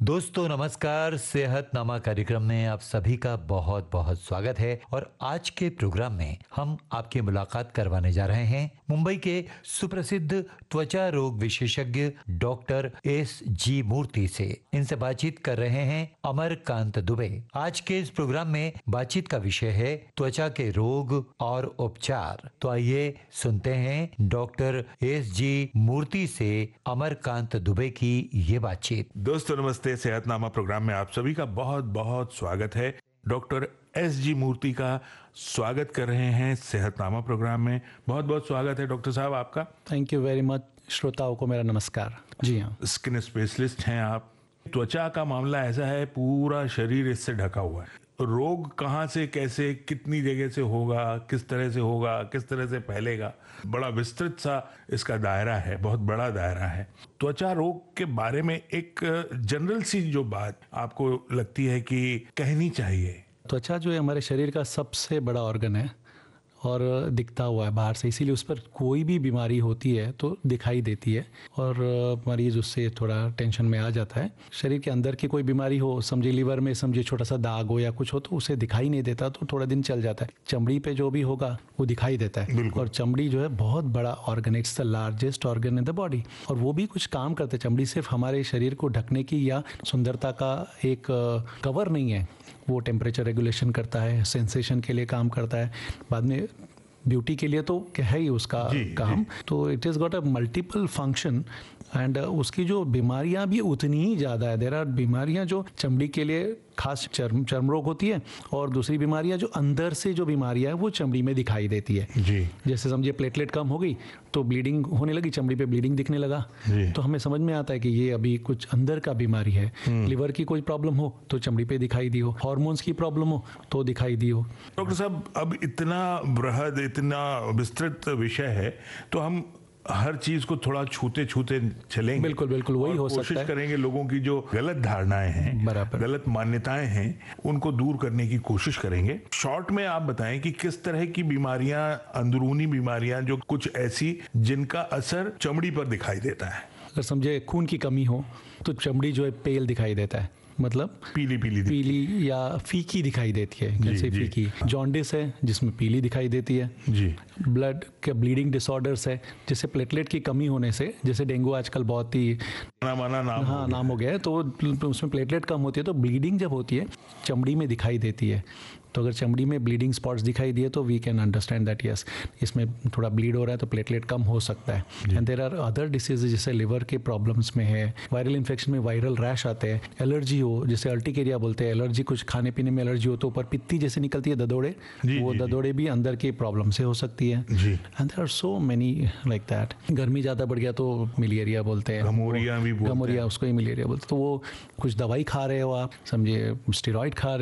दोस्तों नमस्कार। सेहतनामा कार्यक्रम में आप सभी का बहुत बहुत स्वागत है और आज के प्रोग्राम में हम आपकी मुलाकात करवाने जा रहे हैं मुंबई के सुप्रसिद्ध त्वचा रोग विशेषज्ञ डॉक्टर S.G. मूर्ति से। इनसे बातचीत कर रहे हैं अमरकांत दुबे। आज के इस प्रोग्राम में बातचीत का विषय है त्वचा के रोग और उपचार। तो आइए सुनते हैं डॉक्टर S.G. मूर्ति से अमरकांत दुबे की ये बातचीत। दोस्तों नमस्ते। सेहतनामा प्रोग्राम में आप सभी का बहुत बहुत स्वागत है। Doctor S.G. मूर्ति का स्वागत कर रहे हैं सेहतनामा प्रोग्राम में। बहुत बहुत स्वागत है डॉक्टर साहब आपका। Thank you very much. श्रोताओं को मेरा नमस्कार। जी हाँ, स्किन स्पेशलिस्ट हैं आप। त्वचा का मामला ऐसा है, पूरा शरीर इससे ढका हुआ है। रोग कहाँ से, कैसे, कितनी जगह से होगा, किस तरह से होगा, किस तरह से फैलेगा, बड़ा विस्तृत सा इसका दायरा है, बहुत बड़ा दायरा है। त्वचा रोग के बारे में एक जनरल सी जो बात आपको लगती है कि कहनी चाहिए। त्वचा जो है हमारे शरीर का सबसे बड़ा ऑर्गन है और दिखता हुआ है बाहर से, इसीलिए उस पर कोई भी बीमारी होती है तो दिखाई देती है और मरीज उससे थोड़ा टेंशन में आ जाता है। शरीर के अंदर की कोई बीमारी हो, समझिए लीवर में समझिए छोटा सा दाग हो या कुछ हो, तो उसे दिखाई नहीं देता, तो थोड़ा दिन चल जाता है। चमड़ी पे जो भी होगा वो दिखाई देता है और चमड़ी जो है बहुत बड़ा organ, it's the largest organ in the body और वो भी कुछ काम करते हैं। चमड़ी सिर्फ हमारे शरीर को ढकने की या सुंदरता का एक कवर नहीं है, वो टेम्परेचर रेगुलेशन करता है, सेंसेशन के लिए काम करता है, बाद में ब्यूटी के लिए तो क्या है ही उसका काम। तो it is got a multiple function and उसकी जो बीमारियां भी उतनी ही ज़्यादा है। देयर आर बीमारियां जो चमड़ी के लिए खास चर्म रोग होती है और दूसरी बीमारियां जो अंदर से जो बीमारियां है वो चमड़ी में दिखाई देती है। जी। जैसे समझिए प्लेटलेट कम हो गई तो ब्लीडिंग होने लगी, चमड़ी पे ब्लीडिंग दिखने लगा, तो हमें समझ में आता है कि ये अभी कुछ अंदर का बीमारी है। लिवर की कोई प्रॉब्लम हो तो चमड़ी पे दिखाई दी हो, हार्मोन्स की प्रॉब्लम हो तो दिखाई दी हो। डॉक्टर साहब, अब इतना बृहद, इतना विस्तृत विषय है तो हम हर चीज को थोड़ा छूते छूते चलेंगे। बिल्कुल बिल्कुल, वही हो सकता है। कोशिश करेंगे लोगों की जो गलत धारणाएं हैं, बराबर, गलत मान्यताएं हैं, उनको दूर करने की कोशिश करेंगे। शॉर्ट में आप बताएं कि किस तरह की बीमारियां, अंदरूनी बीमारियां जो कुछ ऐसी जिनका असर चमड़ी पर दिखाई देता है। अगर समझे खून की कमी हो तो चमड़ी जो है पेल दिखाई देता है, मतलब पीली या फीकी दिखाई देती है। जैसे फीकी जॉन्डिस है जिसमें पीली दिखाई देती है। जी। ब्लड के ब्लीडिंग डिसऑर्डर्स है, जैसे प्लेटलेट की कमी होने से, जैसे डेंगू आजकल बहुत ही नाम हो गया है, तो उसमें प्लेटलेट कम होती है तो ब्लीडिंग जब होती है चमड़ी में दिखाई देती है। तो अगर चमड़ी में ब्लीडिंग स्पॉट्स दिखाई दिए तो we can understand that yes इसमें थोड़ा ब्लीड हो रहा है तो प्लेटलेट कम हो सकता है। And there are other disease, जैसे लिवर के प्रॉब्लम्स में है, वायरल इन्फेक्शन में वायरल रैश आते हैं, एलर्जी हो, जैसे अर्टिकेरिया बोलते हैं, एलर्जी कुछ खाने पीने में एलर्जी हो तो ऊपर पित्ती जैसे निकलती है ददोड़े, वो ददोड़े भी अंदर के प्रॉब्लम से हो सकती है। And there are so many like that. गर्मी ज़्यादा बढ़ गया तो मिलेरिया बोलते हैं, गमोरिया उसको ही मिलेरिया बोलते हैं। तो वो कुछ दवाई खा रहे हो आप, समझिए स्टेरॉइड खा रहे